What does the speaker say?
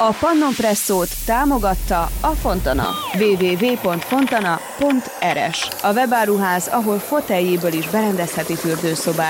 A Pannon Presszót támogatta a Fontana. www.fontana.rs. A webáruház, ahol foteljéből is berendezheti fürdőszobáját.